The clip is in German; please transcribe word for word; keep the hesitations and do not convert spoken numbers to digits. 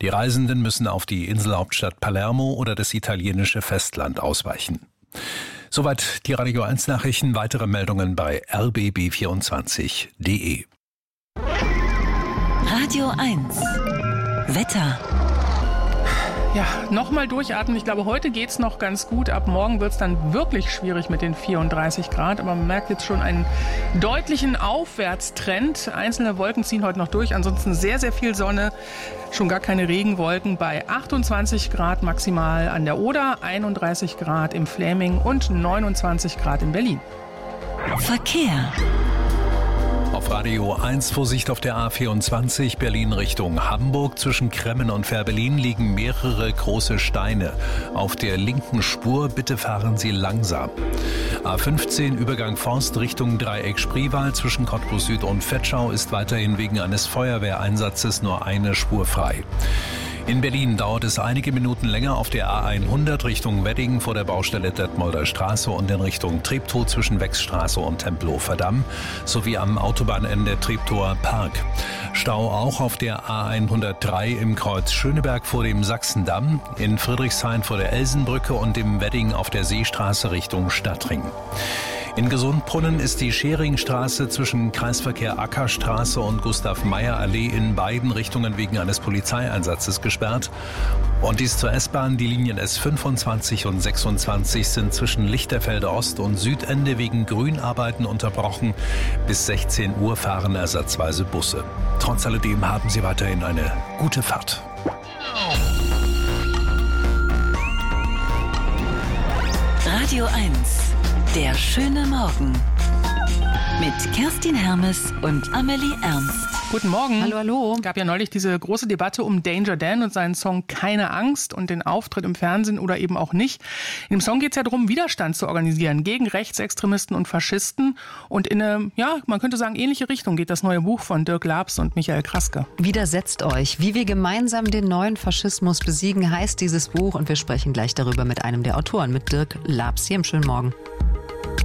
Die Reisenden müssen auf die Inselhauptstadt Palermo oder das italienische Festland ausweichen. Soweit die Radio eins Nachrichten. Weitere Meldungen bei r b b vierundzwanzig punkt d e. Radio eins Wetter. Ja, nochmal durchatmen. Ich glaube, heute geht's noch ganz gut. Ab morgen wird's dann wirklich schwierig mit den vierunddreißig Grad. Aber man merkt jetzt schon einen deutlichen Aufwärtstrend. Einzelne Wolken ziehen heute noch durch. Ansonsten sehr, sehr viel Sonne. Schon gar keine Regenwolken bei achtundzwanzig Grad maximal an der Oder, einunddreißig Grad im Fläming und neunundzwanzig Grad in Berlin. Verkehr. Auf Radio eins Vorsicht auf der A vierundzwanzig Berlin Richtung Hamburg. Zwischen Kremmen und Fährberlin liegen mehrere große Steine. Auf der linken Spur bitte fahren Sie langsam. A fünfzehn Übergang Forst Richtung Dreieck Spreewald. Zwischen Cottbus Süd und Vetschau ist weiterhin wegen eines Feuerwehreinsatzes nur eine Spur frei. In Berlin dauert es einige Minuten länger auf der A hundert Richtung Wedding vor der Baustelle Detmolder Straße und in Richtung Treptow zwischen Wechsstraße und Tempelhofer Damm sowie am Autobahnende Treptower Park. Stau auch auf der A hundertdrei im Kreuz Schöneberg vor dem Sachsendamm, in Friedrichshain vor der Elsenbrücke und im Wedding auf der Seestraße Richtung Stadtring. In Gesundbrunnen ist die Scheringstraße zwischen Kreisverkehr Ackerstraße und Gustav-Meyer-Allee in beiden Richtungen wegen eines Polizeieinsatzes gesperrt. Und dies zur S-Bahn. Die Linien S fünfundzwanzig und sechsundzwanzig sind zwischen Lichterfelde Ost und Südende wegen Grünarbeiten unterbrochen. Bis sechzehn Uhr fahren ersatzweise Busse. Trotz alledem haben Sie weiterhin eine gute Fahrt. Radio eins. Der schöne Morgen mit Kerstin Hermes und Amelie Ernst. Guten Morgen. Hallo, hallo. Es gab ja neulich diese große Debatte um Danger Dan und seinen Song Keine Angst und den Auftritt im Fernsehen oder eben auch nicht. In dem Song geht es ja darum, Widerstand zu organisieren gegen Rechtsextremisten und Faschisten. Und in eine, ja, man könnte sagen, ähnliche Richtung geht das neue Buch von Dirk Labs und Michael Kraske. Widersetzt euch. Wie wir gemeinsam den neuen Faschismus besiegen, heißt dieses Buch. Und wir sprechen gleich darüber mit einem der Autoren, mit Dirk Labs. Hier im schönen Morgen.